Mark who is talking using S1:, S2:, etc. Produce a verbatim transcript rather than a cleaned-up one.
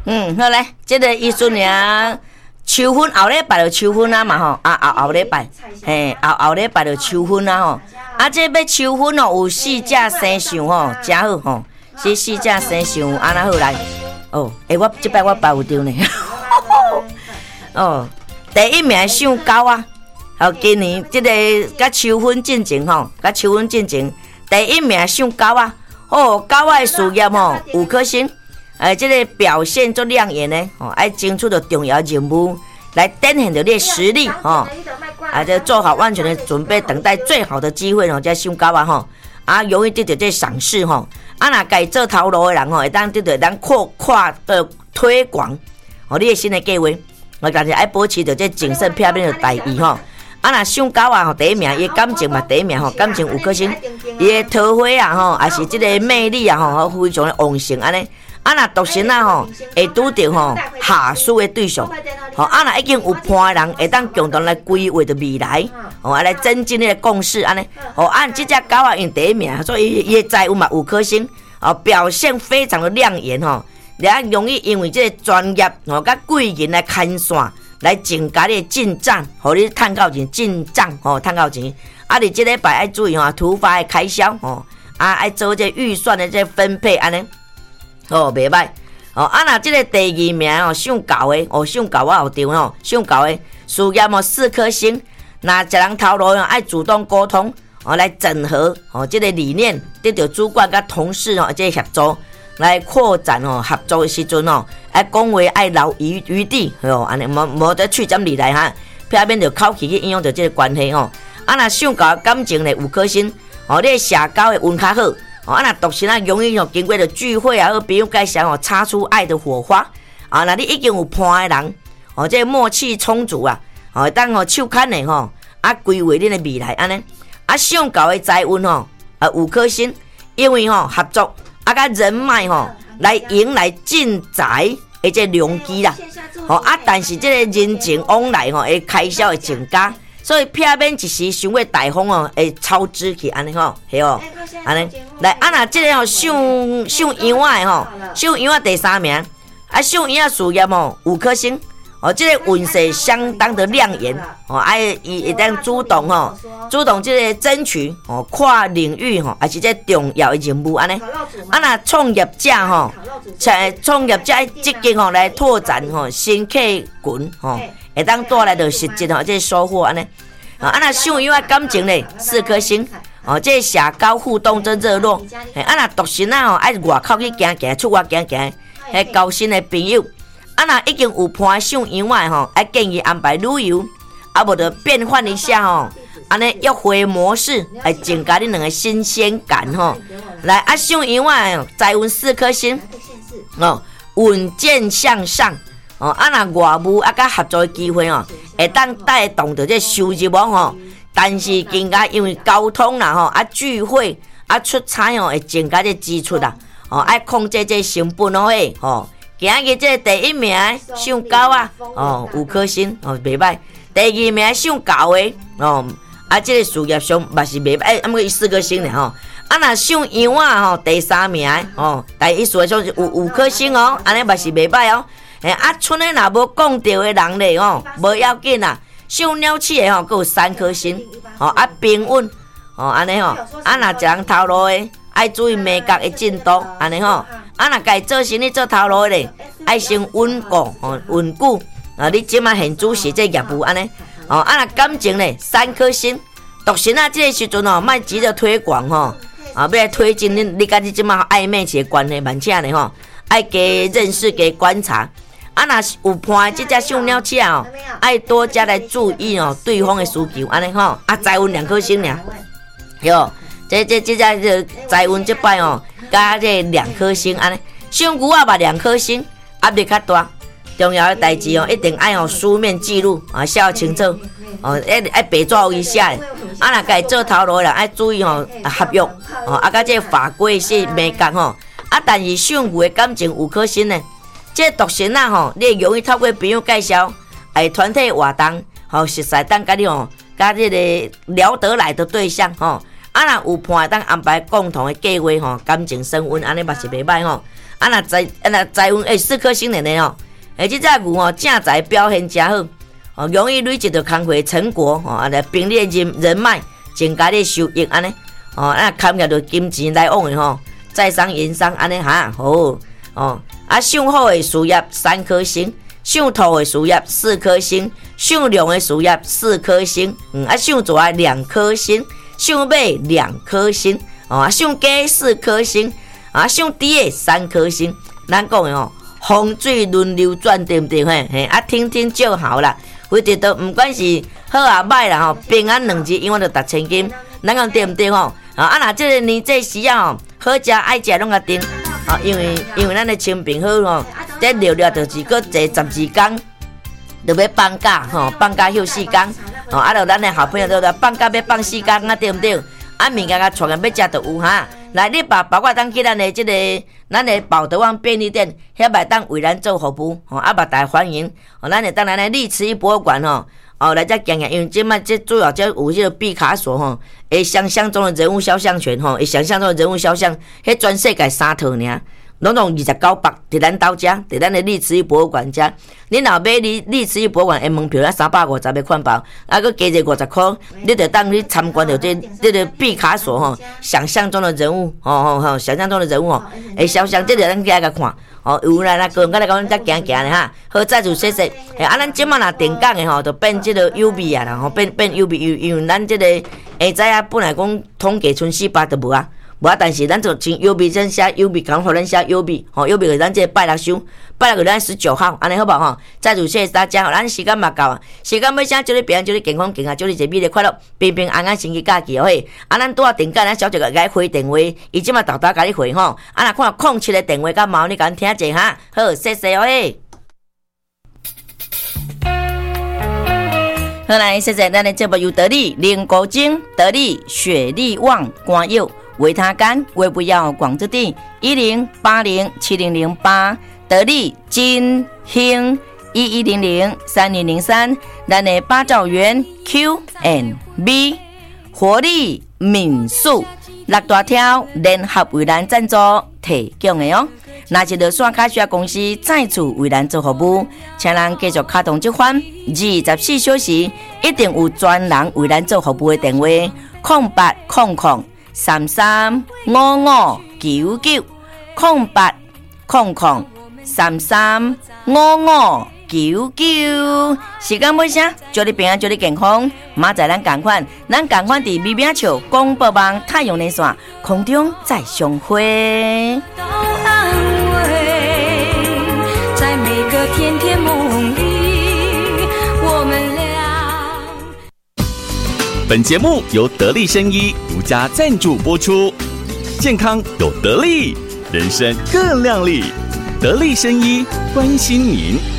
S1: 嗯，好嘞，这个意思呢，秋分后礼拜就秋分啊嘛吼，啊后后礼拜，嘿，后后礼拜就秋分啊吼，啊这要秋分哦，有四只生肖吼，真好吼，这四只生肖安那好来，哦，诶，我这摆我包有着呢，哦，第一名姓高啊，哦，今年这个甲秋分进前吼，甲秋分进前，第一名姓高啊，哦，高啊的事业吼五颗星。呃，这个表现足亮眼呢，哦，爱争取到重要任务，来展现着你的实力，哦，啊，这做好万全的准备，等待最好的机会，哦，才上高啊，吼，啊，容易得到这赏识，吼，啊，若家做头路的人，吼，会当得到咱扩跨的推广，哦，你的新的计划，我但是爱保持着这谨慎漂亮的待遇，吼。啊，若上高啊，吼，第一名，伊感情嘛第一名，吼，感情五颗星，伊的桃花啊，吼，也是这个魅力啊，吼，非常的旺盛安尼。啊，若独身啊吼，会拄着吼下属的对象，吼啊，若已经有伴的人，会当共同来规划着未来，吼，啊来增进你的共识安尼。吼，按这只狗啊，因第一名，所以伊的财务嘛五颗星，哦，表现非常的亮眼吼，然后容易因为这个专业吼，甲贵人来看线，来增加你的进账，互你趁到钱进账，吼，趁到钱。啊，你这礼拜爱注意吼，突发的开销，吼，啊爱做这预算的这分配安尼。哦，袂歹哦。啊，那这个第二名哦，姓高的哦，姓高我有对哦，姓高的事业哦四颗星。那一人头路哦，爱主动沟通哦，来整合哦，这个理念得到主管甲同事哦，这个合作来扩展哦，合作的时阵哦，爱讲话爱留余余地哦，安尼无无得去针理来哈，避免着口气去影响着这个关系哦。啊，那姓高感情咧五颗星哦，你社交的运较好。哦，啊，那独身啊，容易哦，经过着聚会啊，和朋友介绍哦，擦出爱的火花啊。那你已经有伴的人，哦，这默契充足啊，哦，当哦手牵的吼，啊，规划你的未来安尼。啊，上高的财运吼，啊五颗星，因为吼合作啊，甲人脉吼，来迎来进财的这良机啦。哦啊，但是这个人情往来吼，会开销会增加。所以避免一时伤过大方哦，会超支去安尼吼，系哦，安尼来啊那这个吼上上杨仔的吼，上杨仔第三名，啊上杨仔事业吼五颗星，哦，这个运势相当的亮眼哦，啊伊一旦主动吼，主动这个争取哦跨领域吼，也是这重要的任务安尼，啊那创业者吼，创业者积极吼来拓展吼新客群吼。会当带来的实质吼，这收获安尼，啊，那上因为感情咧四颗星，哦，这社交互动真热络，啊那独身啊吼，爱外口去行行，出外行行，迄交新的朋友，啊那已经有伴上以外吼，爱建议安排旅游，啊无就变换一下吼，安尼约会模式，来增加你两个新鲜感吼，来啊上以外财运四颗星，哦，稳健向上。哦，啊那外务啊，甲合作的机会哦，会当带动着这收入哦吼。但是更加因为交通啦吼，啊聚会啊出差哦，会增加这支出啦。哦，爱控制这成本哦嘿。哦，今日这第一名姓高啊，哦五颗星哦袂歹。第二名姓高的哦，啊这个事业上嘛是袂歹，啊么四颗星咧吼。啊那姓杨啊吼，第三名哦，但伊事业上是有五颗星哦，安尼嘛是袂歹哦。诶，啊，村诶若无讲到诶人咧吼，无要紧啦。上鸟鼠诶吼，佫有三颗星，吼啊平稳，吼安尼吼。啊，若一人头路诶，爱注意美角诶进度，安尼吼。啊，若家做生意做头路咧，爱先稳固，吼稳固。啊，你即马现主持这业务安尼，吼啊，若感情咧三颗星，独身啊，这个时阵吼，莫急着推广吼，啊，要来推进你你甲你即马暧昧起关系，慢且咧吼，爱加认识加观察。啊，若是有伴这只小鸟鼠哦，爱多加来注意哦，对方的需求，安尼吼，啊，财运两颗星俩，哟，这这这只财运这摆哦，加这两颗星，安尼，小牛啊嘛两颗星，压力较大，重要的代志哦，一定爱用书面记录啊，写清楚，哦，爱爱白纸为写的，啊，若家做头路啦，爱注意哦，合约，哦，啊，甲这法规是美角吼，啊，但是小牛的感情五颗星呢。这独身啊吼，你容易透过朋友介绍，哎，团体活动，吼，实在当甲你吼，甲这个聊得来的对象吼，啊啊，若有伴当安排共同的计划吼，感情升温，安尼嘛是袂歹吼。啊，若财啊若财运诶四颗星的呢吼，诶，即只牛吼正财表现诚好，哦，容易累积到工课成果吼，啊，来并列人人脉，增加你收益安尼，哦，啊，牵涉到金钱来往的吼，在商言商安尼哈，好哦，啊，上好的事业三颗星。上土的事业四颗星，上龙的事业四颗星，嗯啊上左啊两颗星，上尾两颗星，哦啊上加四颗星，啊上低的三颗星。咱讲的哦，风水轮流转，对不对嘿？嘿啊听听就好啦。为着都不管是好啊歹啦吼，平安两字永远都值千金。咱讲对不对吼？啊啊那这个年这时啊吼，好食爱食拢较定，啊因为因为咱的清平好吼。这聊聊就是搁坐十二天，就要放假吼，放假休四天，吼，啊，就咱的好朋友都说放假要放四天啊，对不对？啊，物件甲带个要食就有哈。来，你把包括当去咱的这个咱的宝德旺便利店，遐卖当为咱做服务，吼，啊，嘛大欢迎。哦，咱的当然的丽池一博物馆吼，哦，来再讲讲，因为即摆这主要这有迄个毕卡索吼，会想象中的人物肖像权吼，会想象中的人物肖像，迄全世界三套尔。拢拢二十九百，伫咱兜遮，伫咱的丽池博物馆遮。恁若买丽丽池博物馆的门票，咱三百五十个款包，啊，佮加者五十块，你着当去参观着这这个毕卡索吼，想象中的人物，吼吼吼，想象中的人物吼，会肖像，这着咱起来甲看。哦，有来来个人甲来讲，咱行行咧哈，好再就说说，诶，啊，咱即马若定岗的吼，就变即个 U B 啊啦，吼，变变 U B， 因为咱即个下早啊，本来讲统计剩四百都无啊。无啊，但是咱就请 U B 真写 U B， 讲互咱写 U B， 吼 U B 给咱这拜六收，拜六给咱十九号，安尼好无吼？再次谢谢大家，咱时间嘛够啊，时间要啥？祝你平安，祝你健康，健康，祝你一个美丽快乐，平平安安，星期假期哦嘿。啊，咱拄啊定间，咱小姐个该回电话，伊即马豆豆甲你回吼。啊，若看空七个电话甲毛，你甲听者哈。好，谢谢哦嘿。好来，谢谢咱的节目由得力、林国精、得力、雪力旺、关佑。维他干、胃不要广之地一零八零七零零八得力金兴一一零零三零零三，咱的八兆元 Q and B 活力民宿六大条联合为咱赞助提供的哦。那是着线卡需要公司再次为咱做服务，请咱继续卡动这款二十四小时一定有专人为咱做服务的电话空八空空。三三五五九九空八空空三三五五九九，时间尾声，祝你平安，祝你健康。明仔咱同款，咱同款伫美美笑广播网太阳连线空中再相会。在每个甜甜梦里，我们俩。本节目由得力生医独家赞助播出，健康有得力，人生更亮丽。得力生医关心您。